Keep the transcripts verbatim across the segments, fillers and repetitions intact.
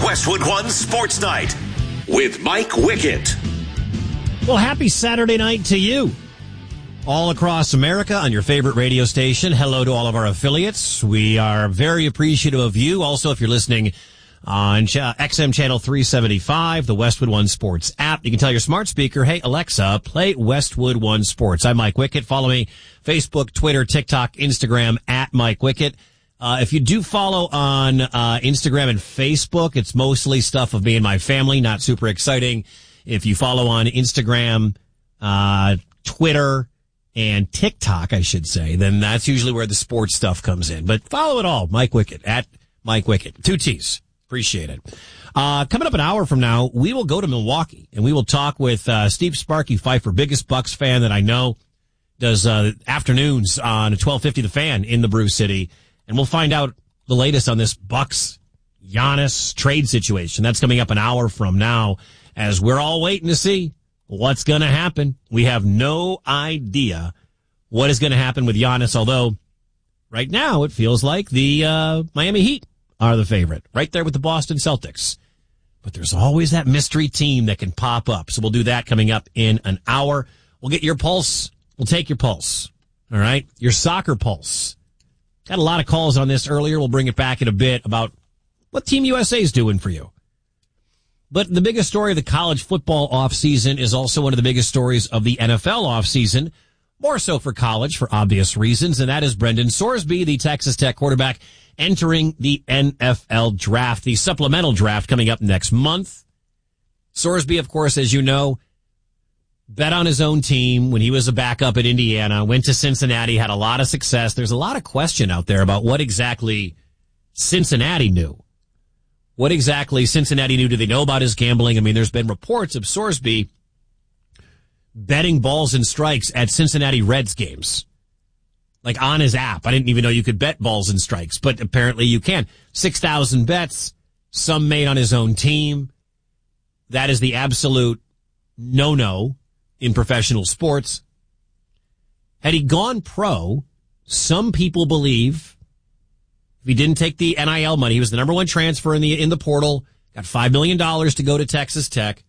Westwood One Sports Night with Mike Wickett. Well, happy Saturday night to you. All across America on your favorite radio station. Hello to all of our affiliates. We are very appreciative of you. Also, if you're listening on X M Channel three seventy-five, the Westwood One Sports app, you can tell your smart speaker, hey, Alexa, play Westwood One Sports. I'm Mike Wickett. Follow me, Facebook, Twitter, TikTok, Instagram, at Mike Wickett. Uh, if you do follow on uh Instagram and Facebook, it's mostly stuff of me and my family, not super exciting. If you follow on Instagram, uh Twitter, and TikTok, I should say, then that's usually where the sports stuff comes in. But follow it all, Mike Wickett, at Mike Wickett. Two T's. Appreciate it. Uh, coming up an hour from now, we will go to Milwaukee, and we will talk with uh Steve Sparky Pfeiffer, biggest Bucks fan that I know, does uh afternoons on twelve fifty The Fan in the Brew City, and we'll find out the latest on this Bucks Giannis trade situation. That's coming up an hour from now, as we're all waiting to see what's going to happen. We have no idea what is going to happen with Giannis, although right now it feels like the uh Miami Heat are the favorite, right there with the Boston Celtics. But there's always that mystery team that can pop up. So we'll do that coming up in an hour. We'll get your pulse. We'll take your pulse. All right? Your soccer pulse. Got a lot of calls on this earlier. We'll bring it back in a bit about what Team U S A is doing for you. But the biggest story of the college football offseason is also one of the biggest stories of the N F L offseason, more so for college for obvious reasons, and that is Brendan Sorsby, the Texas Tech quarterback, entering the N F L draft, the supplemental draft coming up next month. Sorsby, of course, as you know, bet on his own team when he was a backup at Indiana, went to Cincinnati, had a lot of success. There's a lot of question out there about what exactly Cincinnati knew. What exactly Cincinnati knew? Do they know about his gambling? I mean, there's been reports of Sorsby betting balls and strikes at Cincinnati Reds games, like on his app. I didn't even know you could bet balls and strikes, but apparently you can. six thousand bets, some made on his own team. That is the absolute no-no in professional sports. Had he gone pro, some people believe, if he didn't take the N I L money, he was the number one transfer in the in the portal, got five million dollars to go to Texas Tech.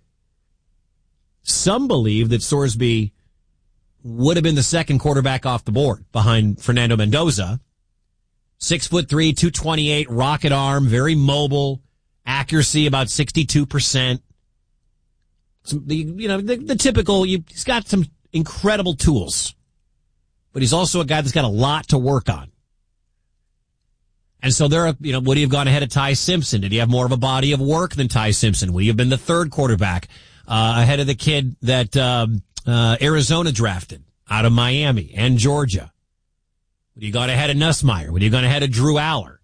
Some believe that Sorsby would have been the second quarterback off the board behind Fernando Mendoza. Six foot three, two twenty-eight, rocket arm, very mobile, accuracy about sixty-two percent. Some, the, you know, the, the typical, you, he's got some incredible tools, but he's also a guy that's got a lot to work on. And so there are, you know, would he have gone ahead of Ty Simpson? Did he have more of a body of work than Ty Simpson? Would he have been the third quarterback uh, ahead of the kid that um, uh, Arizona drafted out of Miami and Georgia? Would he have gone ahead of Nussmeier? Would he have gone ahead of Drew Aller?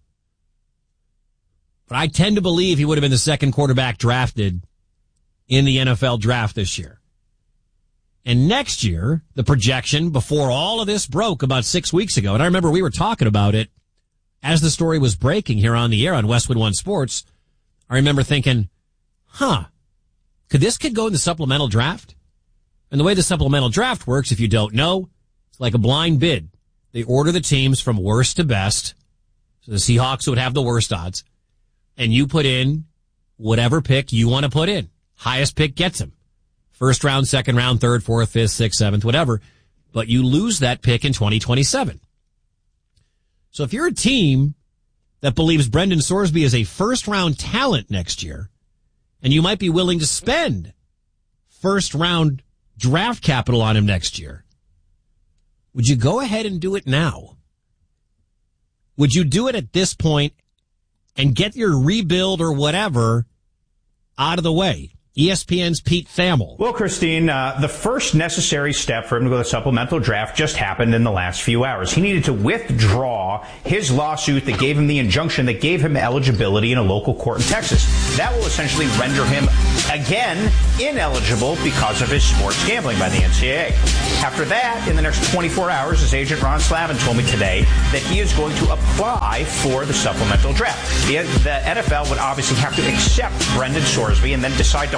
But I tend to believe he would have been the second quarterback drafted in the N F L draft this year. And next year, the projection before all of this broke about six weeks ago, and I remember we were talking about it as the story was breaking here on the air on Westwood One Sports. I remember thinking, huh, could this kid go in the supplemental draft? And the way the supplemental draft works, if you don't know, it's like a blind bid. They order the teams from worst to best. So the Seahawks would have the worst odds. And you put in whatever pick you want to put in. Highest pick gets him. First round, second round, third, fourth, fifth, sixth, seventh, whatever. But you lose that pick in twenty twenty-seven. So if you're a team that believes Brendan Sorsby is a first-round talent next year, and you might be willing to spend first-round draft capital on him next year, would you go ahead and do it now? Would you do it at this point and get your rebuild or whatever out of the way? E S P N's Pete Thamel. Well, Christine, uh, the first necessary step for him to go to the supplemental draft just happened in the last few hours. He needed to withdraw his lawsuit that gave him the injunction that gave him eligibility in a local court in Texas. That will essentially render him, again, ineligible because of his sports gambling by the N C double A. After that, in the next twenty-four hours, his agent Ron Slavin told me today that he is going to apply for the supplemental draft. The, the N F L would obviously have to accept Brendan Sorsby and then decide to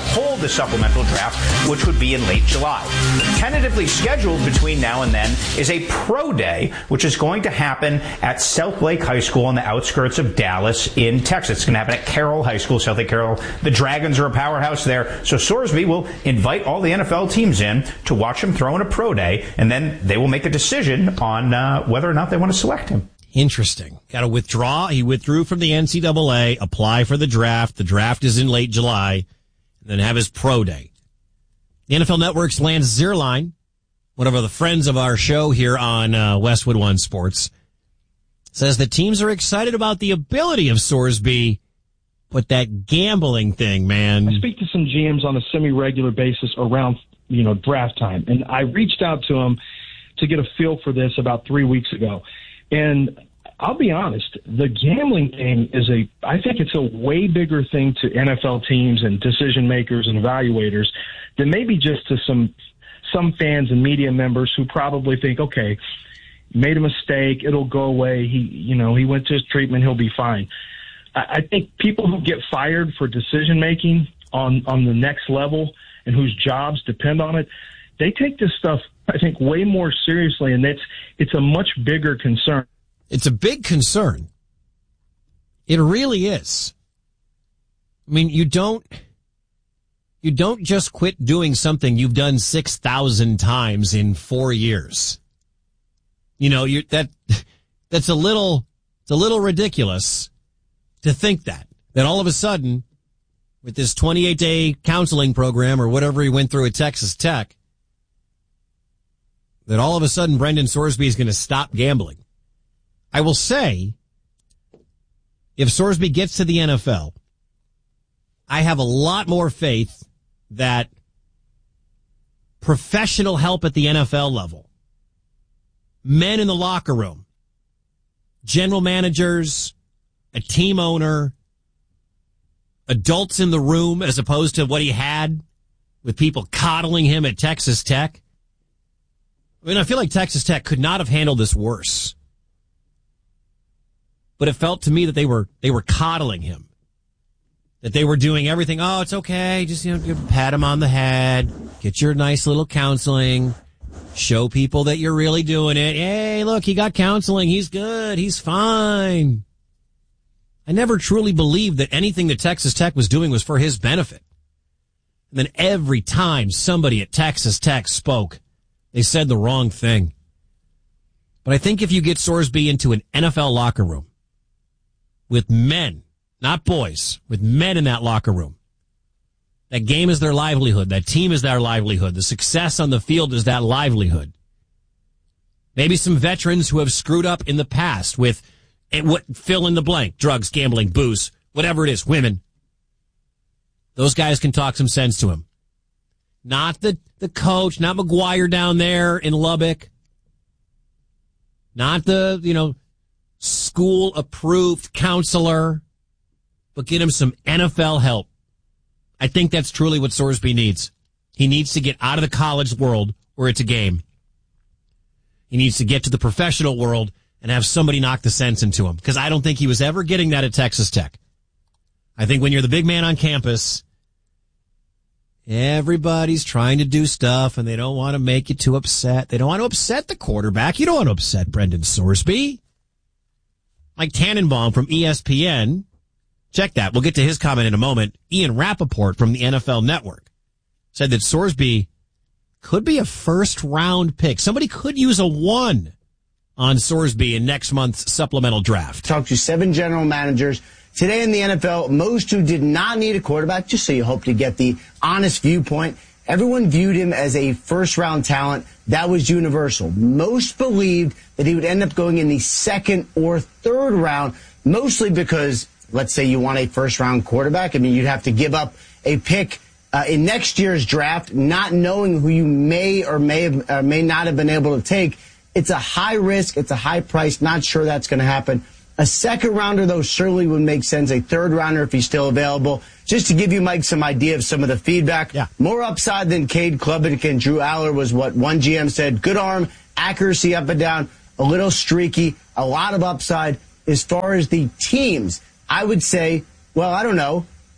hold the supplemental draft, which would be in late July. Tentatively scheduled between now and then is a pro day, which is going to happen at South Lake High School on the outskirts of Dallas in Texas. It's going to happen at Carroll High School, South Lake Carroll. The Dragons are a powerhouse there. So Sorsby will invite all the N F L teams in to watch him throw in a pro day, and then they will make a decision on uh, whether or not they want to select him. Interesting. Got to withdraw. He withdrew from the N C double A, apply for the draft. The draft is in late July, and then have his pro day. The N F L Network's Lance Zierlein, one of the friends of our show here on uh, Westwood One Sports, says the teams are excited about the ability of Sorsby, but that gambling thing, man. I speak to some G Ms on a semi-regular basis around, you know, draft time, and I reached out to him to get a feel for this about three weeks ago. And I'll be honest, the gambling thing is a, I think it's a way bigger thing to N F L teams and decision makers and evaluators than maybe just to some, some fans and media members who probably think, okay, made a mistake, it'll go away. He, you know, he went to his treatment, he'll be fine. I, I think people who get fired for decision making on, on the next level and whose jobs depend on it, they take this stuff, I think, way more seriously, and it's it's a much bigger concern. It's a big concern. It really is. I mean, you don't you don't just quit doing something you've done six thousand times in four years. You know, you that that's a little it's a little ridiculous to think that that all of a sudden, with this twenty-eight day counseling program or whatever he went through at Texas Tech, that all of a sudden Brendan Sorsby is going to stop gambling. I will say, if Sorsby gets to the N F L, I have a lot more faith that professional help at the N F L level, men in the locker room, general managers, a team owner, adults in the room, as opposed to what he had with people coddling him at Texas Tech. I mean, I feel like Texas Tech could not have handled this worse. But it felt to me that they were they were coddling him. That they were doing everything. Oh, it's okay. Just, you know, pat him on the head. Get your nice little counseling. Show people that you're really doing it. Hey, look, he got counseling. He's good. He's fine. I never truly believed that anything that Texas Tech was doing was for his benefit. And then every time somebody at Texas Tech spoke, they said the wrong thing. But I think if you get Sorsby into an N F L locker room with men, not boys, with men in that locker room, that game is their livelihood. That team is their livelihood. The success on the field is that livelihood. Maybe some veterans who have screwed up in the past with what fill in the blank, drugs, gambling, booze, whatever it is, women. Those guys can talk some sense to him. Not the, the coach, not McGuire down there in Lubbock. Not the, you know, school-approved counselor. But get him some N F L help. I think that's truly what Sorsby needs. He needs to get out of the college world where it's a game. He needs to get to the professional world and have somebody knock the sense into him. Because I don't think he was ever getting that at Texas Tech. I think when you're the big man on campus, everybody's trying to do stuff, and they don't want to make you too upset. They don't want to upset the quarterback. You don't want to upset Brendan Sorsby. Mike Tannenbaum from E S P N, check that. We'll get to his comment in a moment. Ian Rappaport from the N F L Network said that Sorsby could be a first-round pick. Somebody could use a one on Sorsby in next month's supplemental draft. Talked to seven general managers today in the N F L, most who did not need a quarterback, just so you hope to get the honest viewpoint. Everyone viewed him as a first-round talent. That was universal. Most believed that he would end up going in the second or third round, mostly because, let's say you want a first-round quarterback. I mean, you'd have to give up a pick uh, in next year's draft, not knowing who you may or may have, uh, may not have been able to take. It's a high risk. It's a high price. Not sure that's going to happen. A second rounder, though, certainly would make sense. A third rounder if he's still available. Just to give you, Mike, some idea of some of the feedback. Yeah. More upside than Cade Klubnik and Drew Aller was what one G M said. Good arm, accuracy up and down, a little streaky, a lot of upside. As far as the teams, I would say, well, I don't know.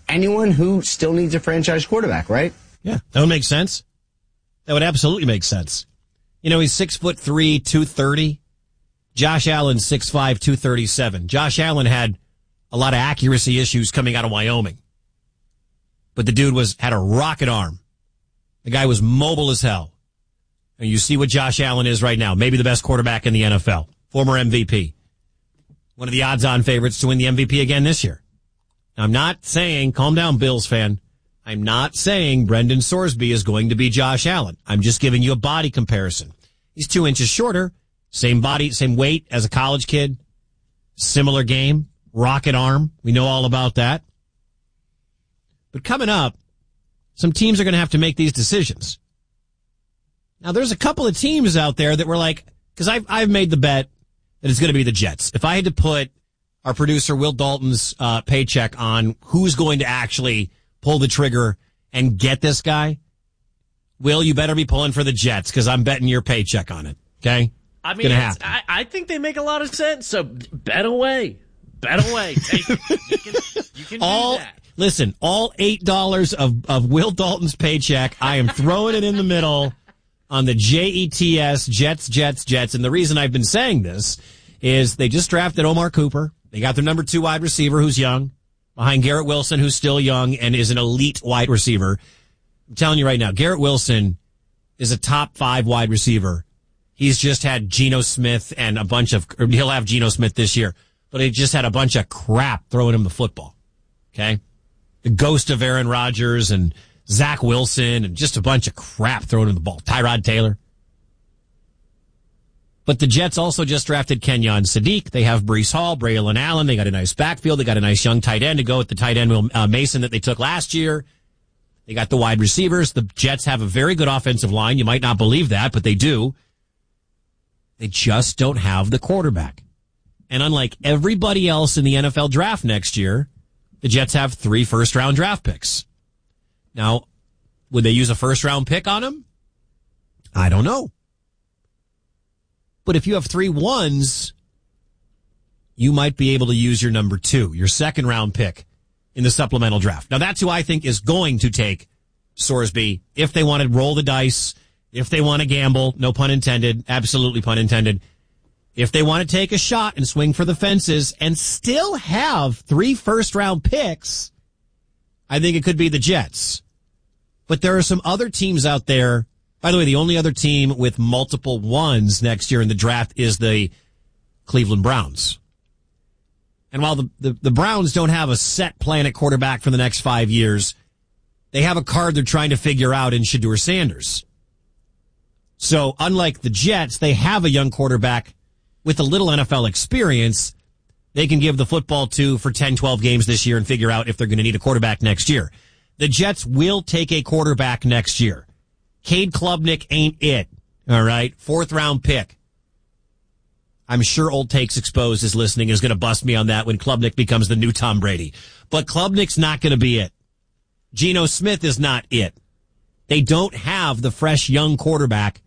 anyone who still needs a franchise quarterback, right? Yeah, that would make sense. That would absolutely make sense. You know, he's six foot three, two thirty. Josh Allen, six five, two thirty-seven. Josh Allen had a lot of accuracy issues coming out of Wyoming. But the dude was had a rocket arm. The guy was mobile as hell. And you see what Josh Allen is right now. Maybe the best quarterback in the N F L. Former M V P. One of the odds-on favorites to win the M V P again this year. Now, I'm not saying, calm down, Bills fan. I'm not saying Brendan Sorsby is going to be Josh Allen. I'm just giving you a body comparison. He's two inches shorter, same body, same weight as a college kid, similar game, rocket arm. We know all about that. But coming up, some teams are going to have to make these decisions. Now, there's a couple of teams out there that were like, because I've, I've made the bet that it's going to be the Jets. If I had to put our producer Will Dalton's uh, paycheck on who's going to actually pull the trigger and get this guy, Will, you better be pulling for the Jets because I'm betting your paycheck on it. Okay? I mean, it's, I, I think they make a lot of sense. So bet away, bet away. Take it. You can, you can all, do that. Listen, all eight dollars of of Will Dalton's paycheck, I am throwing it in the middle on the J E T S Jets, Jets, Jets. And the reason I've been saying this is they just drafted Omar Cooper. They got their number two wide receiver who's young, behind Garrett Wilson, who's still young and is an elite wide receiver. I'm telling you right now, Garrett Wilson is a top five wide receiver. He's just had Geno Smith and a bunch of, or he'll have Geno Smith this year, but he just had a bunch of crap throwing him the football. Okay? The ghost of Aaron Rodgers and Zach Wilson and just a bunch of crap throwing him the ball. Tyrod Taylor. But the Jets also just drafted Kenyon Sadiq. They have Breece Hall, Braylon Allen. They got a nice backfield. They got a nice young tight end to go with the tight end Will uh, Mason that they took last year. They got the wide receivers. The Jets have a very good offensive line. You might not believe that, but they do. They just don't have the quarterback. And unlike everybody else in the N F L draft next year, the Jets have three first-round draft picks. Now, would they use a first-round pick on him? I don't know. But if you have three ones, you might be able to use your number two, your second-round pick in the supplemental draft. Now, that's who I think is going to take Sorsby if they want to roll the dice, if they want to gamble, no pun intended, absolutely pun intended. If they want to take a shot and swing for the fences and still have three first-round picks, I think it could be the Jets. But there are some other teams out there. By the way, the only other team with multiple ones next year in the draft is the Cleveland Browns. And while the, the, the Browns don't have a set plan at quarterback for the next five years, they have a card they're trying to figure out in Shedeur Sanders. So unlike the Jets, they have a young quarterback with a little N F L experience they can give the football to for ten, twelve games this year and figure out if they're going to need a quarterback next year. The Jets will take a quarterback next year. Cade Klubnik ain't it. All right. Fourth round pick. I'm sure Old Takes Exposed is listening, is going to bust me on that when Klubnik becomes the new Tom Brady. But Klubnik's not going to be it. Geno Smith is not it. They don't have the fresh young quarterback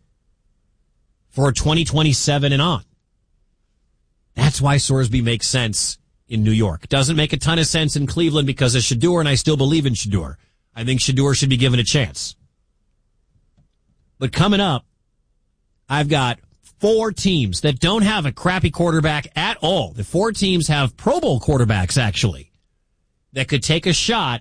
for twenty twenty-seven and on. That's why Sorsby makes sense in New York. Doesn't make a ton of sense in Cleveland because of Shedeur, and I still believe in Shedeur. I think Shedeur should be given a chance. But coming up, I've got four teams that don't have a crappy quarterback at all. The four teams have Pro Bowl quarterbacks, actually, that could take a shot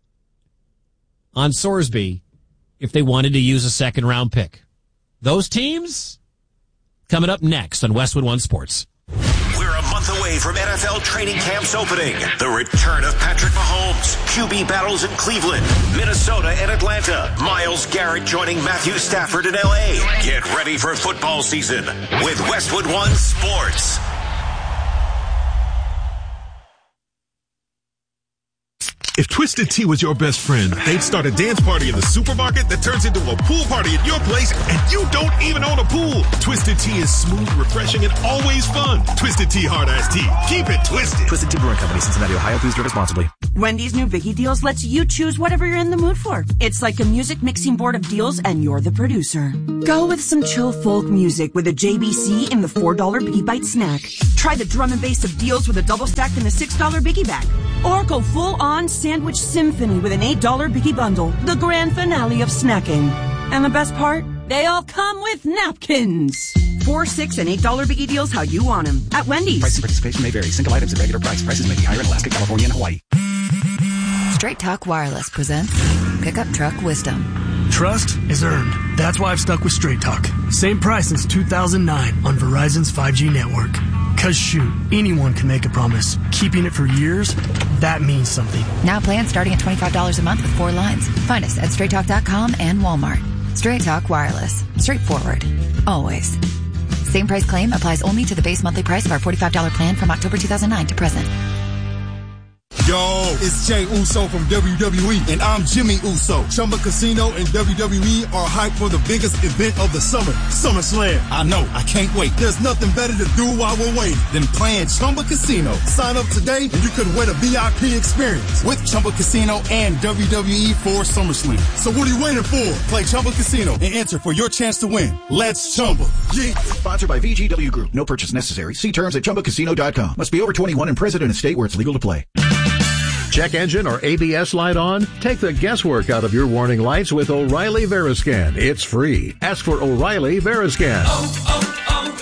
on Sorsby if they wanted to use a second-round pick. Those teams coming up next on Westwood One Sports. We're a month away from N F L training camps opening. The return of Patrick Mahomes. Q B battles in Cleveland, Minnesota, and Atlanta. Myles Garrett joining Matthew Stafford in L A. Get ready for football season with Westwood One Sports. If Twisted Tea was your best friend, they'd start a dance party in the supermarket that turns into a pool party at your place, and you don't even own a pool. Twisted Tea is smooth, refreshing, and always fun. Twisted Tea Hard Iced Tea. Keep it twisted. Twisted Tea Brewing Company, Cincinnati, Ohio. Please drink responsibly. Wendy's new Biggie Deals lets you choose whatever you're in the mood for. It's like a music mixing board of deals, and you're the producer. Go with some chill folk music with a J B C in the four dollar Biggie Bite snack. Try the drum and bass of deals with a double stack in the six dollar Biggie bag. Or go full-on sandwich symphony with an eight dollar Biggie bundle, the grand finale of snacking. And the best part? They all come with napkins. Four, six, and eight dollar Biggie Deals how you want them at Wendy's. Price and participation may vary. Single items at regular price. Prices may be higher in Alaska, California, and Hawaii. Straight Talk Wireless presents Pickup Truck Wisdom. Trust is earned. That's why I've stuck with Straight Talk. Same price since two thousand nine on Verizon's five G network. Cause shoot, anyone can make a promise. Keeping it for years, that means something. Now plans starting at twenty-five dollars a month with four lines. Find us at straight talk dot com and Walmart. Straight Talk Wireless. Straightforward. Always. Same price claim applies only to the base monthly price of our forty-five dollars plan from October two thousand nine to present. Yo, it's Jay Uso from W W E, and I'm Jimmy Uso. Chumba Casino and W W E are hyped for the biggest event of the summer, SummerSlam. I know, I can't wait. There's nothing better to do while we're waiting than playing Chumba Casino. Sign up today, and you could win a V I P experience with Chumba Casino and W W E for SummerSlam. So what are you waiting for? Play Chumba Casino and enter for your chance to win. Let's Chumba. Yeah. Sponsored by V G W Group. No purchase necessary. See terms at chumba casino dot com. Must be over twenty-one and present in a state where it's legal to play. Check engine or A B S light on? Take the guesswork out of your warning lights with O'Reilly Veriscan. It's free. Ask for O'Reilly Veriscan. Oh,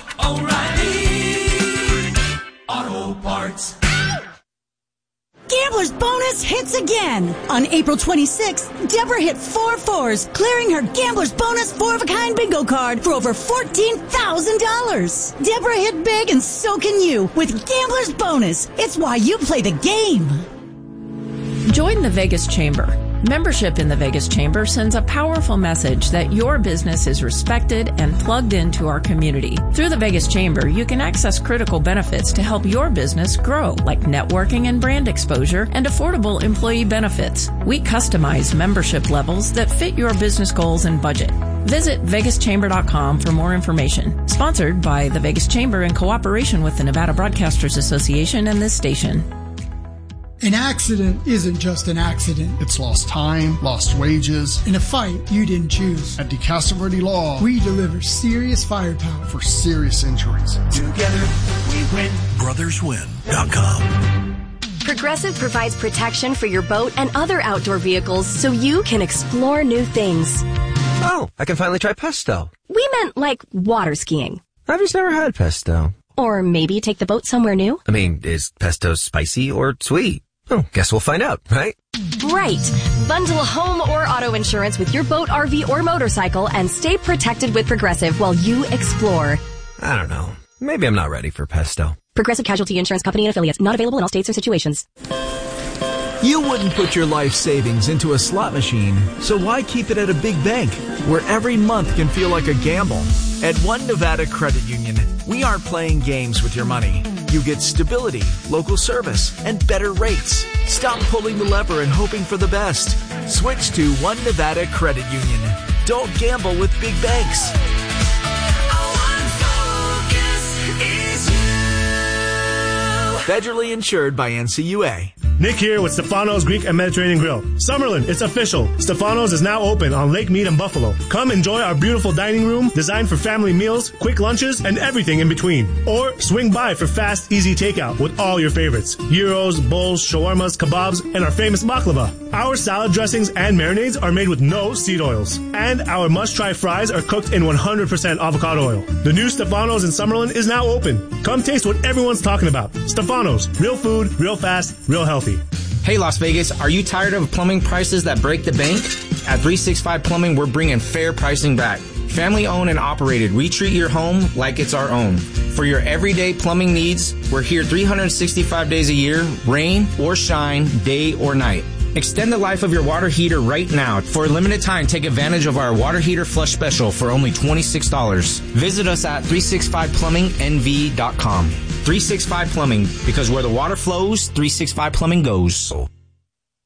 oh, oh, O'Reilly Auto Parts. Gambler's Bonus hits again. On April twenty-sixth, Deborah hit four fours, clearing her Gambler's Bonus four-of-a-kind bingo card for over fourteen thousand dollars. Deborah hit big, and so can you with Gambler's Bonus. It's why you play the game. Join the Vegas Chamber. Membership in the Vegas Chamber sends a powerful message that your business is respected and plugged into our community. Through the Vegas Chamber, you can access critical benefits to help your business grow, like networking and brand exposure and affordable employee benefits. We customize membership levels that fit your business goals and budget. Visit vegas chamber dot com for more information. Sponsored by the Vegas Chamber in cooperation with the Nevada Broadcasters Association and this station. An accident isn't just an accident. It's lost time, lost wages, in a fight you didn't choose. At DeCastro Law, we deliver serious firepower for serious injuries. Together, we win. brothers win dot com. Progressive provides protection for your boat and other outdoor vehicles so you can explore new things. Oh, I can finally try pesto. We meant like water skiing. I've just never had pesto. Or maybe take the boat somewhere new. I mean, is pesto spicy or sweet? Oh, guess we'll find out, right? Right. Bundle home or auto insurance with your boat, R V, or motorcycle and stay protected with Progressive while you explore. I don't know. Maybe I'm not ready for pesto. Progressive Casualty Insurance Company and Affiliates. Not available in all states or situations. You wouldn't put your life savings into a slot machine, so why keep it at a big bank where every month can feel like a gamble? At One Nevada Credit Union, we aren't playing games with your money. You get stability, local service, and better rates. Stop pulling the lever and hoping for the best. Switch to One Nevada Credit Union. Don't gamble with big banks. Federally insured by N C U A. Nick here with Stefano's Greek and Mediterranean Grill. Summerlin, it's official. Stefano's is now open on Lake Mead and Buffalo. Come enjoy our beautiful dining room designed for family meals, quick lunches, and everything in between. Or swing by for fast, easy takeout with all your favorites. Gyros, bowls, shawarmas, kebabs, and our famous baklava. Our salad dressings and marinades are made with no seed oils. And our must-try fries are cooked in one hundred percent avocado oil. The new Stefano's in Summerlin is now open. Come taste what everyone's talking about. Stefano's. Real food, real fast, real healthy. Hey Las Vegas, are you tired of plumbing prices that break the bank? At three sixty-five Plumbing, we're bringing fair pricing back. Family owned and operated, we treat your home like it's our own. For your everyday plumbing needs, we're here three hundred sixty-five days a year, rain or shine, day or night. Extend the life of your water heater right now. For a limited time, take advantage of our water heater flush special for only twenty-six dollars. Visit us at three sixty-five plumbing N V dot com. three sixty-five Plumbing, because where the water flows, three sixty-five Plumbing goes.